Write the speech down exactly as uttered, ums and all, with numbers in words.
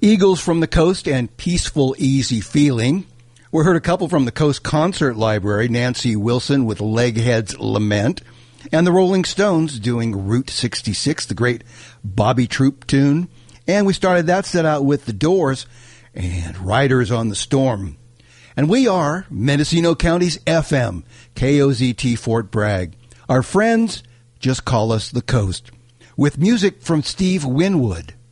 Eagles from the Coast and Peaceful Easy Feeling. We heard a couple from the Coast Concert Library, Nancy Wilson with Leghead's Lament, and the Rolling Stones doing Route sixty-six, the great Bobby Troop tune. And we started that set out with The Doors and Riders on the Storm. And we are Mendocino County's F M, K O Z T Fort Bragg. Our friends just call us the Coast, with music from Steve Winwood.